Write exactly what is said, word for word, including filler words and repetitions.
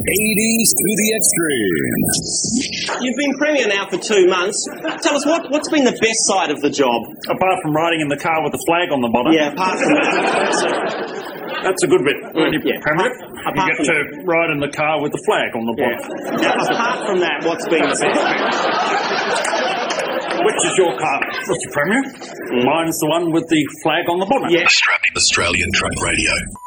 eighties to the extreme. You've been Premier now for two months. Tell us, what, what's been the best side of the job? Apart from riding in the car with the flag on the bottom. Yeah, apart from that. That's a good bit. When you yeah. Premier, apart, you get to that. ride in the car with the flag on the bottom. Yeah. Now, apart from that, what's been the best? Which is your car, Mister Premier? Mm. Mine's the one with the flag on the bonnet. Yeah. Australian Truck Radio.